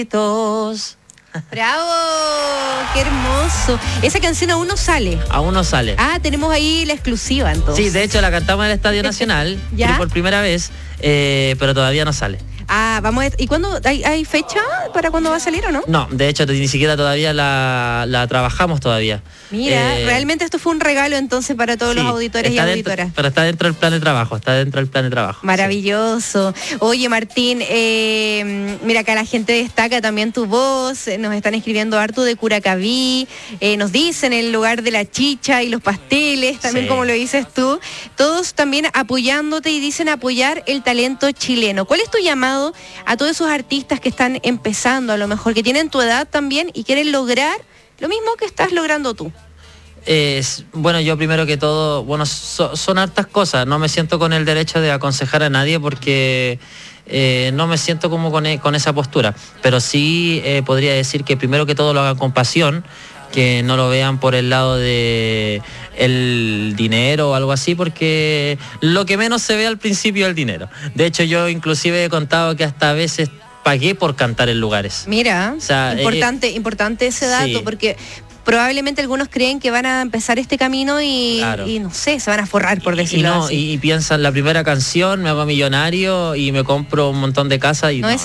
Bravo, qué hermoso. Esa canción aún no sale. Aún no sale. Ah, tenemos ahí la exclusiva entonces. Sí, de hecho la cantamos en el Estadio Nacional ¿Ya? por primera vez, pero todavía no sale. Ah, vamos a... ¿Y cuándo? ¿Hay fecha para cuándo va a salir o no? No, de hecho ni siquiera todavía la trabajamos todavía. Mira, realmente esto fue un regalo entonces para todos los auditores y auditoras. Pero está dentro del plan de trabajo, Maravilloso. Sí. Oye, Martín, mira, acá la gente destaca también tu voz, nos están escribiendo harto de Curacaví, nos dicen el lugar de la chicha y los pasteles, también como lo dices tú, todos también apoyándote y dicen apoyar el talento chileno. ¿Cuál es tu llamado a todos esos artistas que están empezando, a lo mejor, que tienen tu edad también y quieren lograr lo mismo que estás logrando tú? Bueno, yo primero que todo, son hartas cosas, no me siento con el derecho de aconsejar a nadie porque no me siento como con esa postura, pero sí podría decir que primero que todo lo hagan con pasión, que no lo vean por el lado de el dinero o algo así, porque lo que menos se ve al principio es el dinero. De hecho, yo inclusive he contado que hasta a veces pagué por cantar en lugares. Mira, o sea, importante ese dato, sí. Porque probablemente algunos creen que van a empezar este camino y no sé, se van a forrar, por decirlo así. Y piensan, la primera canción me hago millonario y me compro un montón de casas y no.